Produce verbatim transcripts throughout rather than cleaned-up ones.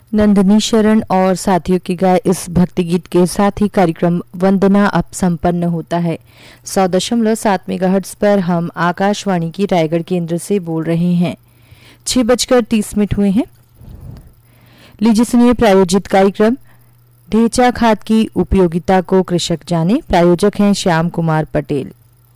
नंदिनी शरण और साथियों की गाय इस भक्ति गीत के साथ ही कार्यक्रम वंदना अब संपन्न होता है। सौ दशमलव सात मेगाहर्ट्ज पर हम आकाशवाणी की रायगढ़ केंद्र से बोल रहे हैं। छह बजकर तीस मिनट हुए हैं। लीजिए सुनिए प्रायोजित कार्यक्रम ढेंचा खाद की उपयोगिता को कृषक जाने। प्रायोजक हैं श्याम कुमार पटेल।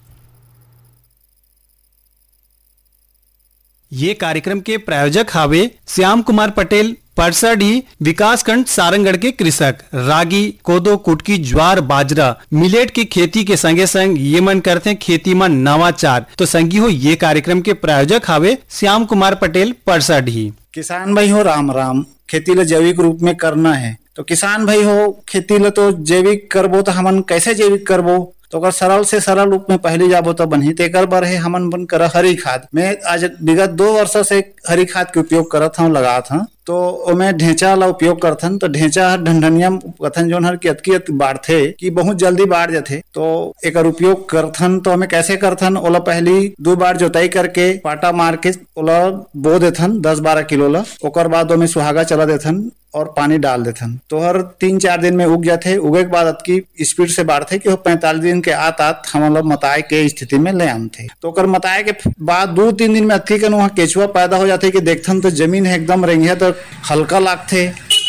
ये कार्यक्रम के प्रायोजक हावे श्याम कुमार पटेल, परसाडी विकासखंड सारंगढ़ के कृषक। रागी, कोदो, कुटकी, ज्वार, बाजरा, मिलेट की खेती के संगे संग ये मन करते हैं खेती में नवाचार। तो संगी हो ये कार्यक्रम के प्रायोजक हावे श्याम कुमार पटेल, परसाडी। किसान भाई हो राम राम। खेती ला जैविक रूप में करना है तो किसान भाई हो खेती ला तो जैविक करबो तो हमन कैसे जैविक करबो तो अगर सरल से सरल रूप में पहले जाबो तो बनी तेकर बर है हमन बन कर हरी खाद। मैं आज विगत दो वर्षों से हरी खाद के उपयोग करत हूँ, लगात हूँ। तो ओमे ढेंचा ला उपयोग करथन तो ढेंचा हर ढंढनिया कथन जोन हर की अतकी अत बाढ़थे कि बहुत जल्दी बाढ़ जाथे। तो एकर उपयोग करथन तो हमें कैसे करथन, ओला पहली दो बार जोताई करके पाटा मार के ओला बो देथन दस बारह किलो ला। ओकर बाद ओमे सुहागा चला देथन और पानी डाल देथन तो हर तीन चार दिन में उग जाते। उगे के बाद अतकी स्पीड से बाढ़थे कि वो पैंतालीस दिन के आत आत हम लोग मताए के स्थिति में ले आनथे। तो ओकर मताए के बाद दो तीन दिन में अतकी कन वहाँ केचुआ पैदा हो जाते कि देखथन तो जमीन है एकदम रेंगिया तो हल्का लागथे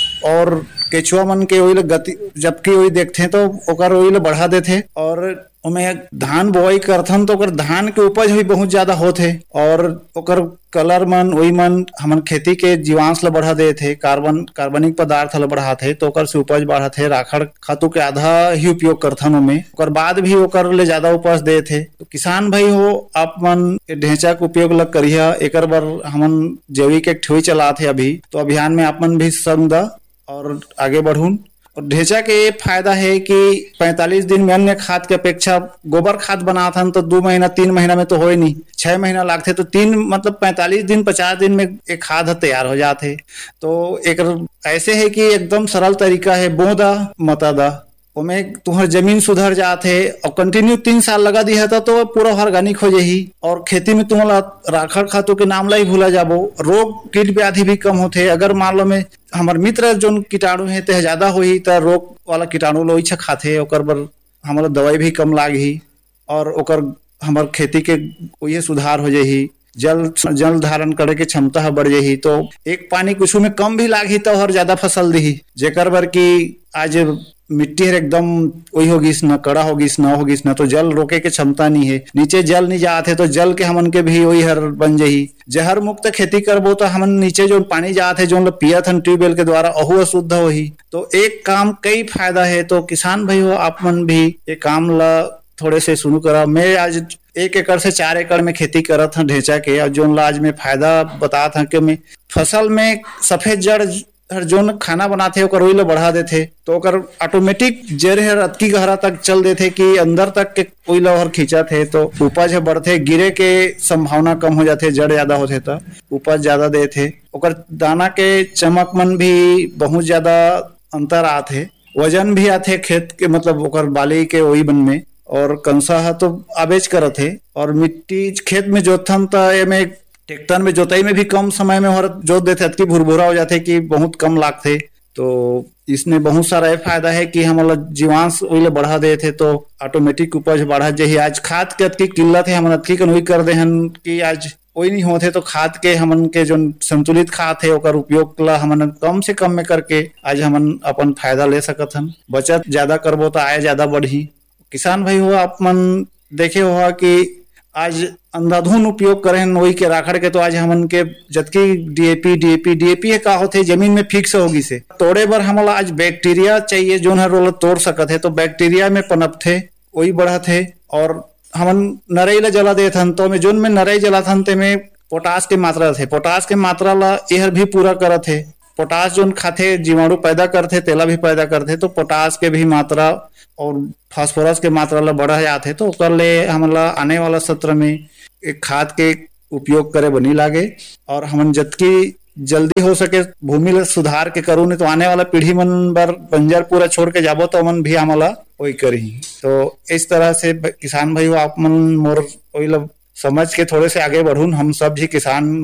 और केचुआ मन के वही गति जबकि वही देखते तो ओकर वही बढ़ा देथे। और ओमे धान बोआई करथन तो ओकर धान के उपज भी बहुत ज्यादा होथे और ओकर कलर मन वही मन हमन खेती के जीवांश ला बढ़ा देथे, कार्बन कार्बनिक पदार्थ ला बढ़ाथे तो ओकर से उपज बढ़ाथे। राखड़ खातू के आधा ही उपयोग करथन ओमे, ओकर बाद भी ओकर ले ज्यादा उपज देथे। तो किसान भाई हो आप मन ढेंचा के उपयोग ला करिया। एकर बर हमन जैविक एक ठोई चलाथे अभी, तो अभियान में आप मन भी संग दा और आगे बढ़ून। और ढेंचा के ये फायदा है कि पैंतालीस दिन में अन्य खाद के अपेक्षा गोबर खाद बनाथन तो दो महीना तीन महीना में तो होए नहीं, छह महीना लागते। तो तीन मतलब पैंतालीस दिन पचास दिन में एक खाद तैयार हो जाते। तो एक ऐसे है कि एकदम सरल तरीका है, बोदा मता दा ओमे तुम्हार जमीन सुधर जाते और कंटिन्यू तीन साल लगा दिया था तो पूरा ऑर्गेनिक हो जाही। और खेती में तुम्हारा राखड़ खातू के नाम ला ही भूला जाबो। रोग कीट व्याधि भी कम होते। अगर मान लो में हमार मित्र जो कीटाणु है ते ज्यादा होही तो रोग वाला कीटाणु लो इच्छा खाते ओकर बर हमारा दवाई भी कम लागही और ओकर हमार खेती के वही सुधार हो जाही। जल जल धारण करे के क्षमता बढ़ जाही। तो एक पानी कुछ में कम भी लागी तो और ज्यादा फसल दी जेकर बर की आज मिट्टी है एकदम वही होगीस न कड़ा होगीस न होगीस न तो जल रोके के क्षमता नहीं है। नीचे जल नहीं जाते तो जल के हमन के भी वही हर बन जाही। जहर मुक्त खेती करबो तो हमन नीचे जो पानी जाते जो पियत हन ट्यूबवेल के द्वारा अहू अशुद्ध होही। तो एक काम कई फायदा है। तो किसान भाई हो आप मन भी ये काम ला थोड़े से शुरू करा। मैं आज एक एकड़ से चार एकड़ में खेती करत हूँ ढेंचा के और जो आज में फायदा बता था कि मैं फसल में सफेद जड़ हर जोन खाना बनाते ओकर वही ला बढ़ा देथे तो ओकर ऑटोमेटिक जड़ हर अतकी गहरा तक चल देथे कि अंदर तक के वही ला हर खींचा थे। तो उपज बढ़थे, गिरे के संभावना कम हो जाथे। जड़ ज्यादा होथे तो उपज ज्यादा देथे। ओकर दाना के चमक मन भी बहुत ज्यादा अंतर आथे। वजन भी आथे खेत के मतलब ओकर बाली के वही बन में। और कंसा है तो आबेज करत है। और मिट्टी खेत में जोतथन तो एमे ट्रैक्टर में जोताई में भी कम समय में और जोत देते अतकी भुरभुरा हो जाते कि बहुत कम लागते। तो इसमें बहुत सारा ये फायदा है कि हम लोग जीवांश वही बढ़ा देते तो ऑटोमेटिक उपज बढ़ा जाही। आज खाद के अतकी किल्लत है, हम अतकी कन वही कर दे हन कि आज वही नहीं होते। तो खाद के हमन के जो संतुलित खाद है ओकर उपयोग ला हमन कम से कम में करके आज हमन अपन फायदा ले सकत हन। बचत ज्यादा करबो तो आय ज्यादा बढ़ी। किसान भाई हो आप मन देखे हुआ कि आज अंधाधुन उपयोग करें वही के राखड़ के तो आज हमन के जतकी डीएपी डीएपी डीएपी है का होते जमीन में फिक्स होगी से तोड़े बर हमला आज बैक्टीरिया चाहिए जो हर रोल तोड़ सकत है। तो बैक्टीरिया में पनप थे वही बढ़ा थे। और हमन नरई ला जला देत हन तो में जोन में नरई जलाथन ते में पोटास के मात्रा थे। पोटास के मात्रा ला यह भी पूरा करत है। पोटास जोन खाते जीवाणु पैदा करते तेला भी पैदा करते तो पोटास के भी मात्रा और फास्फोरस के मात्रा ला बढ़ा जाते। तो कर ले हमला आने वाला सत्र में एक खाद के उपयोग करे बनी लागे और हमन जतकी जल्दी हो सके भूमि ला सुधार के करूँ नहीं तो आने वाला पीढ़ी मन बर बंजर पूरा छोड़ के जाबो तो मन भी हमला वही करी। तो इस तरह से किसान भाई आप मन मोर वही ला समझ के थोड़े से आगे बढ़ून। हम सब भी किसान मन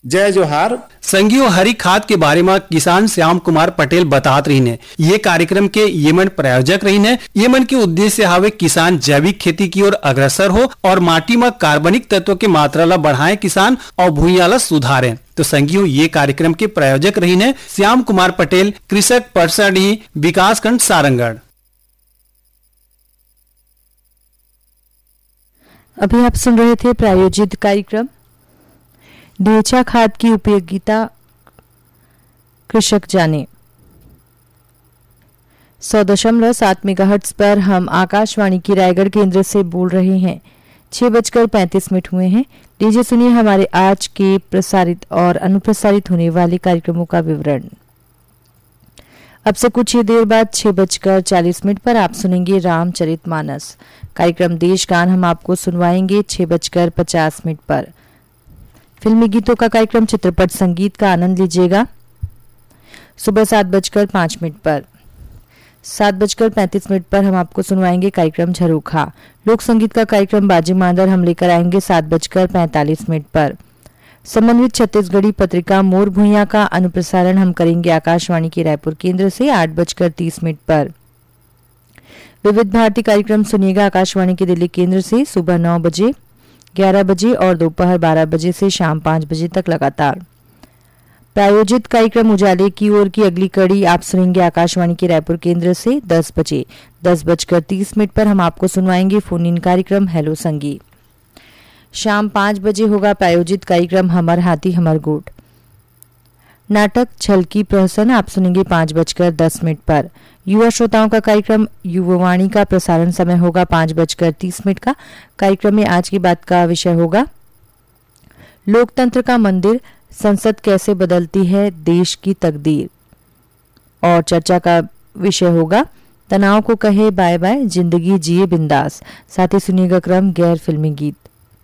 जय जोहार। संगियो हरी खाद के बारे में किसान श्याम कुमार पटेल बतात रही ने। ये कार्यक्रम के येमन प्रायोजक रही ने। येमन के उद्देश्य हावे किसान जैविक खेती की ओर अग्रसर हो और माटी में कार्बनिक तत्व की मात्रा ला बढ़ाए किसान और भूइया ला सुधारे। तो संगियो ये कार्यक्रम के प्रायोजक रही ने श्याम कुमार पटेल, कृषक परसाडी, विकास खंड सारंगढ़। अभी आप सुन रहे थे प्रायोजित कार्यक्रम ढेंचा खाद की उपयोगिता कृषक जाने। सौ दशमलव सात मेगाहर्ट्ज पर हम आकाशवाणी की रायगढ़ केंद्र से बोल रहे हैं। छह बजकर पैंतीस मिनट हुए हैं। लीजिए सुनिए हमारे आज के प्रसारित और अनुप्रसारित होने वाले कार्यक्रमों का विवरण। अब से कुछ ही देर बाद छह बजकर चालीस मिनट पर आप सुनेंगे रामचरितमानस। कार्यक्रम देश गान हम आपको सुनवाएंगे छह बजकर पचास मिनट पर। फिल्मी गीतों का कार्यक्रम चित्रपट संगीत का आनंद लीजिएगा सुबह सात बजकर पांच मिनट पर। सात बजकर पैंतीस मिनट पर हम आपको सुनवाएंगे कार्यक्रम झरोखा। लोक संगीत का कार्यक्रम बाजी मांदर हम लेकर आएंगे सात बजकर पैंतालीस मिनट पर। समन्वित छत्तीसगढ़ी पत्रिका मोर भुइयां का अनुप्रसारण हम करेंगे आकाशवाणी के रायपुर केंद्र से आठ बजकर तीस मिनट पर। विविध भारती कार्यक्रम सुनिएगा आकाशवाणी के दिल्ली केंद्र से सुबह नौ बजे, ग्यारह बजे और दोपहर बारह बजे से शाम पांच बजे तक लगातार। प्रायोजित कार्यक्रम उजाले की ओर की अगली कड़ी आप सुनेंगे आकाशवाणी के रायपुर केंद्र से दस बजे। दस बजकर तीस मिनट पर हम आपको सुनवाएंगे फोन इन कार्यक्रम हेलो संगी। शाम पांच बजे होगा प्रायोजित कार्यक्रम हमर हाथी हमर गोठ। नाटक छल की प्रहसन आप सुनेंगे पांच बजकर दस मिनट पर। युवा श्रोताओं का कार्यक्रम युवावाणी का प्रसारण समय होगा पांच बजकर तीस मिनट का। कार्यक्रम में आज की बात का विषय होगा लोकतंत्र का मंदिर, संसद कैसे बदलती है देश की तकदीर। और चर्चा का विषय होगा तनाव को कहे बाय बाय, जिंदगी जिए बिंदास। साथ ही सुनिएगा क्रम गैर फिल्मी गीत।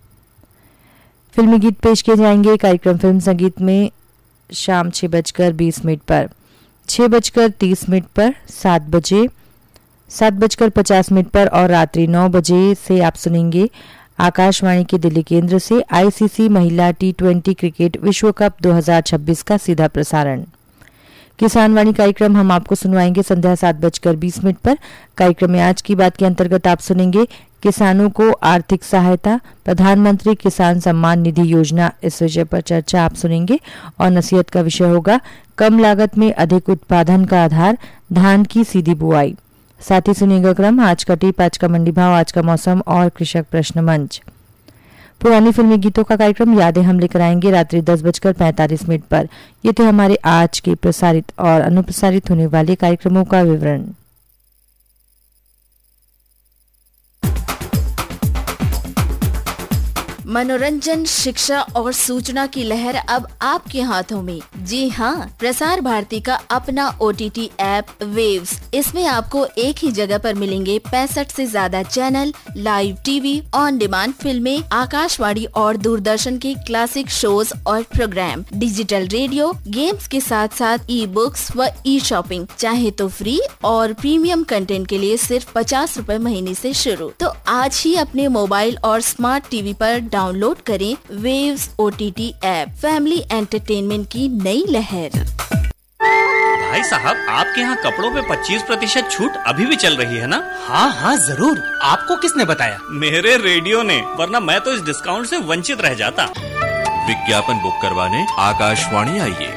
फिल्मी गीत पेश किए जाएंगे कार्यक्रम फिल्म संगीत में शाम छह बजकर बीस मिनट पर। छह बजकर तीस मिनट पर, सात बजे, सात बजकर पचास मिनट पर और रात्रि नौ बजे से आप सुनेंगे आकाशवाणी के दिल्ली केंद्र से आईसीसी महिला टी ट्वेंटी क्रिकेट विश्व कप दो हज़ार छब्बीस का सीधा प्रसारण। किसान वाणी कार्यक्रम हम आपको सुनवाएंगे संध्या सात बजकर बीस मिनट पर। कार्यक्रम में आज की बात के अंतर्गत आप सुनेंगे किसानों को आर्थिक सहायता, प्रधानमंत्री किसान सम्मान निधि योजना, इस विषय पर चर्चा आप सुनेंगे। और नसीहत का विषय होगा कम लागत में अधिक उत्पादन का आधार, धान की सीधी बुआई। साथ ही सुनिएगा क्रम आज का टिप, आज का मंडी भाव, आज का मौसम और कृषक प्रश्न मंच। पुरानी फिल्मी गीतों का कार्यक्रम यादें हम लेकर आएंगे रात्रि दस बजकर पैंतालीस मिनट पर। ये थे हमारे आज के प्रसारित और अनुप्रसारित होने वाले कार्यक्रमों का विवरण। मनोरंजन, शिक्षा और सूचना की लहर अब आपके हाथों में। जी हाँ, प्रसार भारती का अपना ओटीटी ऐप वेव्स। इसमें आपको एक ही जगह पर मिलेंगे पैंसठ से ज्यादा channel, live TV, on demand फिल्में, आकाशवाणी और दूरदर्शन के क्लासिक शोज और प्रोग्राम, डिजिटल रेडियो, गेम्स के साथ साथ ई बुक्स व ई शॉपिंग। चाहे तो फ्री और प्रीमियम कंटेंट के लिए सिर्फ पचास रूपए महीने से शुरू। तो आज ही अपने मोबाइल और स्मार्ट टीवी पर डाउनलोड करें waves OTT app. Family entertainment की नई लहर। भाई साहब, आपके यहाँ कपड़ों पे पच्चीस प्रतिशत छूट अभी भी चल रही है ना? हाँ हाँ जरूर। आपको किसने बताया? मेरे रेडियो ने, वरना मैं तो इस डिस्काउंट से वंचित रह जाता। विज्ञापन बुक करवाने आकाशवाणी आइए।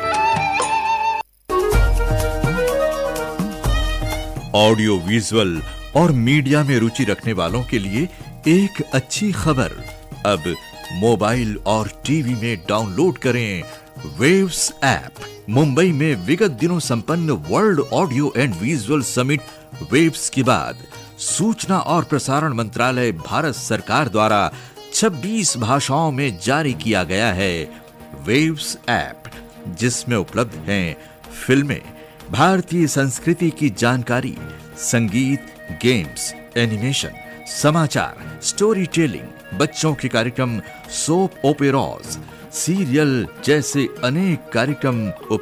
ऑडियो विजुअल और मीडिया में रुचि रखने वालों के लिए एक अच्छी खबर। अब मोबाइल और टीवी में डाउनलोड करें वेव्स ऐप। मुंबई में विगत दिनों संपन्न world audio and visual summit waves के बाद सूचना और प्रसारण मंत्रालय भारत सरकार द्वारा छब्बीस भाषाओं में जारी किया गया है वेव्स ऐप, जिसमें उपलब्ध हैं फिल्में, भारतीय संस्कृति की जानकारी, संगीत, गेम्स, एनिमेशन, समाचार, स्टोरी टेलिंग, बच्चों के कार्यक्रम, सोप ओपेराज, सीरियल जैसे अनेक कार्यक्रम